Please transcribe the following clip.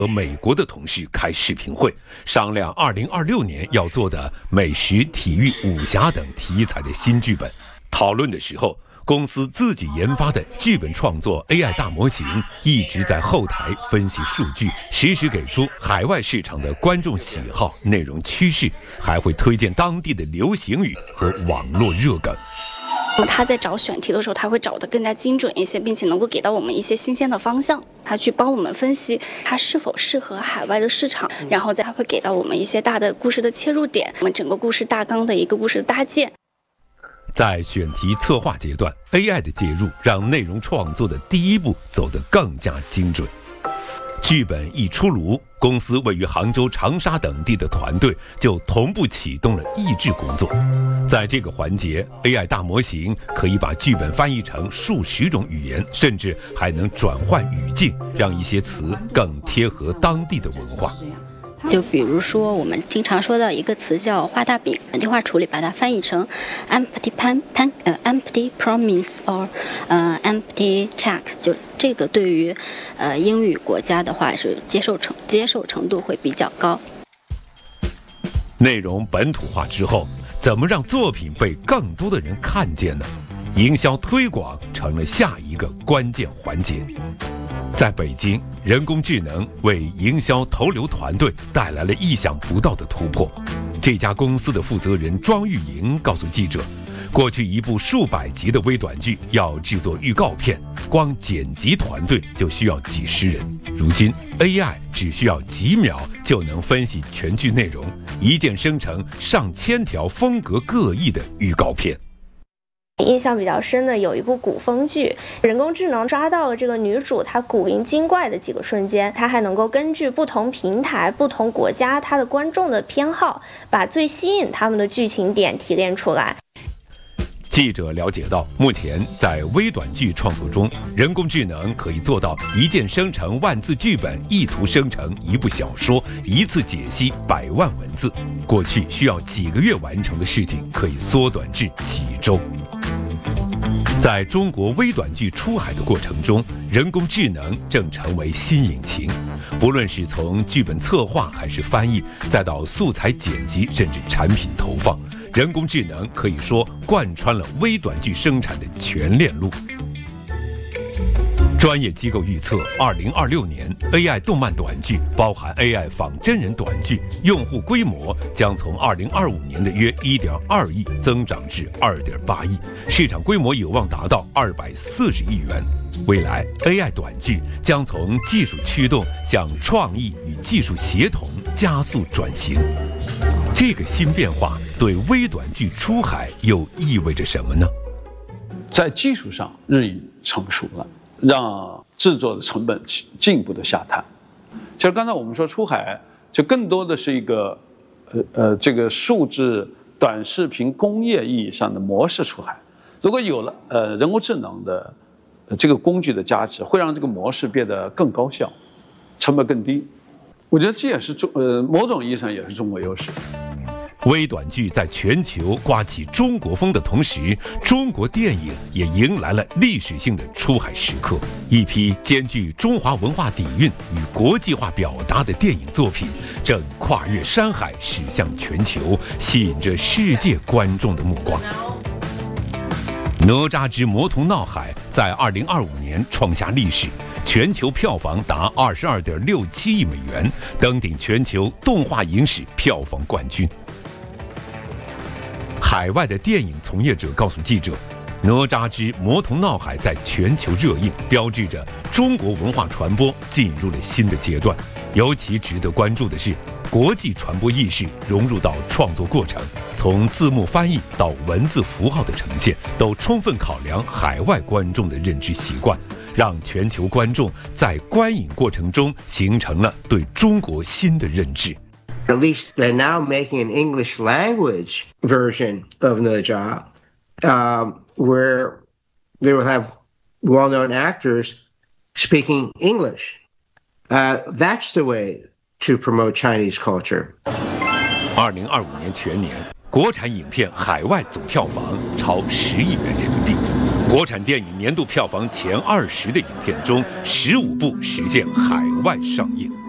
和美国的同事开视频会，商量2026年要做的美食、体育、武侠等题材的新剧本。讨论的时候，公司自己研发的剧本创作 AI 大模型一直在后台分析数据，实时给出海外市场的观众喜好、内容趋势，还会推荐当地的流行语和网络热梗。 他在找选题的时候，他会找得更加精准一些，并且能够给到我们一些新鲜的方向。他去帮我们分析它是否适合海外的市场，然后再会给到我们一些大的故事的切入点，我们整个故事大纲的一个故事的搭建。 在选题策划阶段 ，AI 的介入让内容创作的第一步走得更加精准。剧本一出炉，公司位于杭州、长沙等地的团队就同步启动了译制工作。在这个环节 ，AI 大模型可以把剧本翻译成数十种语言，甚至还能转换语境，让一些词更贴合当地的文化。 就比如说我们经常说的一个词叫画大饼，本地化处理把它翻译成 empty promise or empty check， 就这个对于英语国家的话是接受程度会比较高。 内容本土化之后，怎么让作品被更多的人看见呢？营销推广成了下一个关键环节。在北京，人工智能为营销投流团队带来了意想不到的突破。这家公司的负责人庄玉莹告诉记者，过去一部数百集的微短剧要制作预告片，光剪辑团队就需要几十人。如今 AI 只需要几秒就能分析全剧内容，一键生成上千条风格各异的预告片。 印象比较深的有一部古风剧，人工智能抓到了这个女主她古灵精怪的几个瞬间，它还能够根据不同平台、不同国家它的观众的偏好，把最吸引他们的剧情点提炼出来。 记者了解到，目前在微短剧创作中，人工智能可以做到一键生成万字剧本，意图生成一部小说，一次解析100万文字。过去需要几个月完成的事情，可以缩短至几周。在中国微短剧出海的过程中，人工智能正成为新引擎。不论是从剧本策划还是翻译，再到素材剪辑，甚至产品投放，人工智能可以说贯穿了微短剧生产的全链路。专业机构预测，2026年 AI 动漫短剧包含 AI 仿真人短剧，用户规模将从2025年的约1.2亿增长至2.8亿，市场规模有望达到240亿元。未来 AI 短剧将从技术驱动向创意与技术协同加速转型。这个新变化对微短剧出海又意味着什么呢？ 在技术上日益成熟了，让制作的成本进一步的下探。其实刚才我们说出海，就更多的是一个这个数字短视频工业意义上的模式出海。如果有了人工智能的这个工具的加持，会让这个模式变得更高效，成本更低。我觉得这也是某种意义上也是中国优势。 微短剧在全球刮起中国风的同时，中国电影也迎来了历史性的出海时刻。一批兼具中华文化底蕴与国际化表达的电影作品正跨越山海驶向全球，吸引着世界观众的目光。哪吒之魔童闹海在2025年创下历史，全球票房达22.67亿美元，登顶全球动画影史票房冠军。海外的电影从业者告诉记者，哪吒之魔童闹海在全球热映，标志着中国文化传播进入了新的阶段。尤其值得关注的是，国际传播意识融入到创作过程，从字幕翻译到文字符号的呈现，都充分考量海外观众的认知习惯，让全球观众在观影过程中形成了对中国新的认知。 At least they're now making an English language version of Naja, where they will have well-known actors speaking English. That's the way to promote Chinese culture. 2025年全年，国产影片海外总票房超10亿元人民币。国产电影年度票房前20的影片中，15部实现海外上映。